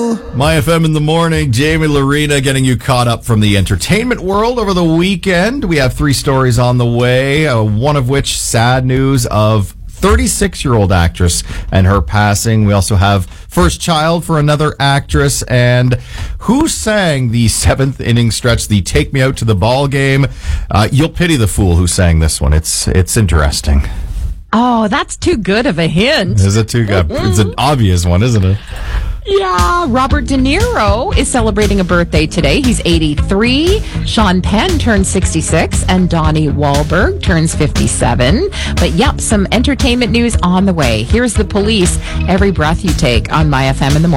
My FM in the morning, Jamie Lorena getting you caught up from the entertainment world over the weekend. We have 3 stories on the way, one of which sad news of 36-year-old actress and her passing. We also have first child for another actress, and who sang the 7th inning stretch, the Take Me Out to the Ball game. You'll pity the fool who sang this one. It's interesting. Oh, that's too good of a hint. Is it too good? It's an obvious one, isn't it? Yeah, Robert De Niro is celebrating a birthday today. He's 83. Sean Penn turns 66, and Donnie Wahlberg turns 57. But yep, some entertainment news on the way. Here's The Police, Every Breath You Take on My FM in the morning.